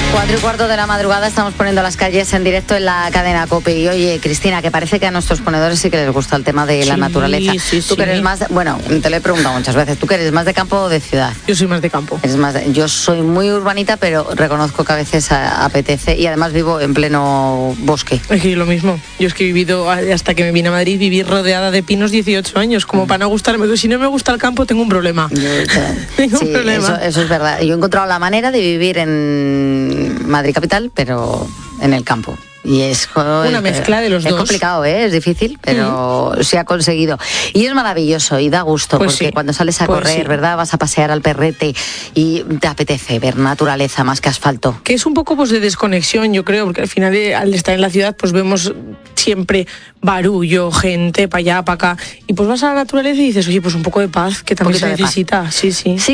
4:15 de la madrugada, estamos poniendo las calles en directo en la cadena COPE. Y oye, Cristina, que parece que a nuestros ponedores sí que les gusta el tema de la naturaleza. Tú que eres más, bueno, te lo he preguntado muchas veces, ¿tú que eres más de campo o de ciudad? Yo soy más de campo. Yo soy muy urbanita, pero reconozco que a veces apetece, y además vivo en pleno bosque. Es que lo mismo. Yo es que he vivido, hasta que me vine a Madrid, viví rodeada de pinos 18 años, como para no gustarme. Pero si no me gusta el campo, tengo un problema. Tengo un problema. Eso es verdad. Yo he encontrado la manera de vivir en Madrid capital, pero en el campo. Y es una mezcla de los dos. Es complicado, es difícil, pero se ha conseguido. Y es maravilloso y da gusto, pues porque sí, cuando sales a correr, ¿verdad? Vas a pasear al perrete y te apetece ver naturaleza más que asfalto. Que es un poco pues de desconexión, yo creo, porque al final al estar en la ciudad pues vemos siempre barullo, gente para allá, para acá, y pues vas a la naturaleza y dices, oye, pues un poco de paz, que también se necesita. Sí. Sí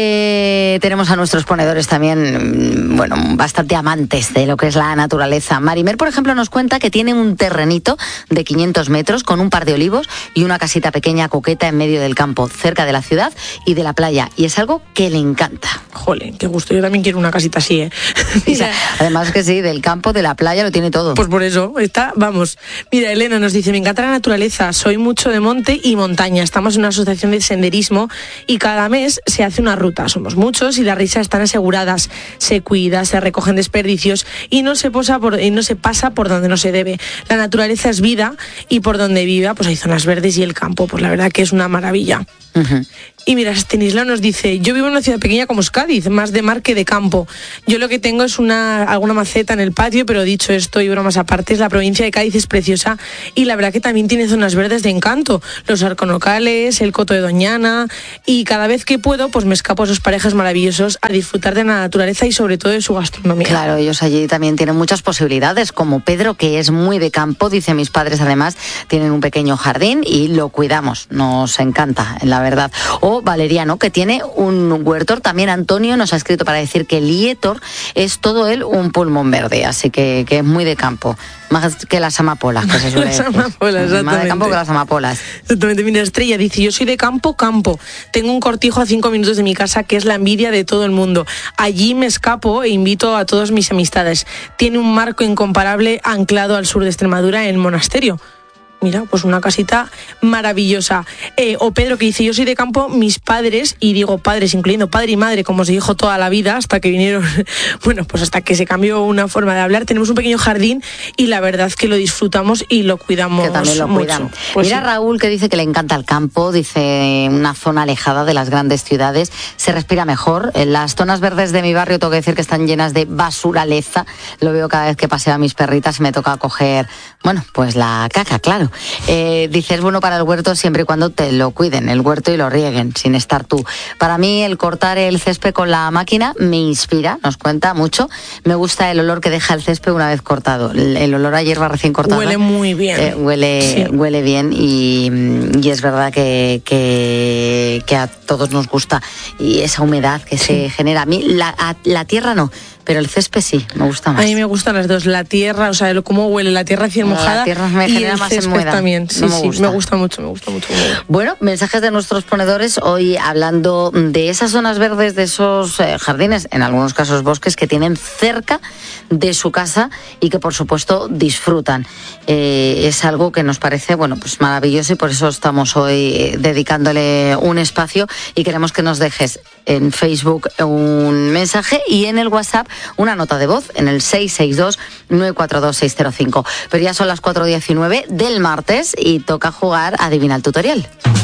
que tenemos a nuestros ponedores también, bueno, bastante amantes de lo que es la naturaleza. Marimer, por ejemplo, nos cuenta que tiene un terrenito de 500 metros con un par de olivos y una casita pequeña coqueta en medio del campo, cerca de la ciudad y de la playa, y es algo que le encanta. Jolín, qué gusto, yo también quiero una casita así, ¿eh? Mira, además que sí, del campo, de la playa, lo tiene todo. Pues por eso, vamos. Mira, Elena nos dice, me encanta la naturaleza, soy mucho de monte y montaña, estamos en una asociación de senderismo y cada mes se hace una ruta, somos muchos y las risas están aseguradas, se cuida, se recogen desperdicios y no se pasa por donde no se debe. La naturaleza es vida y por donde viva pues hay zonas verdes y el campo, pues la verdad que es una maravilla. Uh-huh. Y mira, Stanislao nos dice, yo vivo en una ciudad pequeña como es Cádiz, más de mar que de campo. Yo lo que tengo es alguna maceta en el patio, pero dicho esto y bromas aparte, la provincia de Cádiz es preciosa y la verdad que también tiene zonas verdes de encanto. Los arconocales, el Coto de Doñana, y cada vez que puedo pues me escapo a esos parajes maravillosos a disfrutar de la naturaleza y sobre todo de su gastronomía. Claro, ellos allí también tienen muchas posibilidades, como Pedro, que es muy de campo, dice, mis padres además tienen un pequeño jardín y lo cuidamos, nos encanta, la verdad. O Valeriano, que tiene un huertor. También Antonio nos ha escrito para decir que Lietor es todo él un pulmón verde, así que es muy de campo, más que las amapolas, que se suele decir. Más de campo que las amapolas. Exactamente. Mira, Estrella dice, yo soy de campo. Tengo un cortijo a 5 minutos de mi casa que es la envidia de todo el mundo. Allí me escapo e invito a todas mis amistades. Tiene un marco incomparable anclado al sur de Extremadura en el monasterio. Mira, pues una casita maravillosa. O Pedro, que dice, yo soy de campo, mis padres, y digo padres, incluyendo padre y madre, como se dijo toda la vida, hasta que vinieron, bueno, pues hasta que se cambió una forma de hablar, tenemos un pequeño jardín y la verdad que lo disfrutamos y lo cuidamos mucho. Que también lo cuidan. Pues mira, sí. Raúl, que dice que le encanta el campo, dice, una zona alejada de las grandes ciudades, se respira mejor. En las zonas verdes de mi barrio tengo que decir que están llenas de basuraleza, lo veo cada vez que paseo a mis perritas y me toca coger, bueno, pues la caca, claro. Dice, es bueno para el huerto siempre y cuando te lo cuiden, el huerto, y lo rieguen sin estar tú. Para mí el cortar el césped con la máquina me inspira, nos cuenta mucho. Me gusta el olor que deja el césped una vez cortado, el olor a hierba recién cortada. Huele muy bien. Huele bien y es verdad que a todos nos gusta, y esa humedad que se genera. A mí la tierra no, pero el césped sí, me gusta más. A mí me gustan las dos, la tierra, o sea, cómo huele la tierra recién mojada. La tierra me genera más humedad también. Sí, me gusta mucho. Bueno, mensajes de nuestros ponedores hoy hablando de esas zonas verdes, de esos jardines, en algunos casos bosques, que tienen cerca de su casa y que por supuesto disfrutan. Es algo que nos parece, bueno, pues maravilloso, y por eso estamos hoy dedicándole un espacio, y queremos que nos dejes en Facebook un mensaje y en el WhatsApp una nota de voz en el 662-942-605. Pero ya son las 4:19 del martes y toca jugar a Adivina el Tutorial.